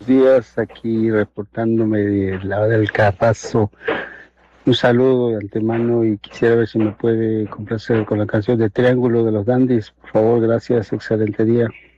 días aquí reportándome del lado del Carrazo. Un saludo de antemano y quisiera ver si me puede complacer con la canción de Triángulo de los Dandys. Por favor, gracias, excelente día.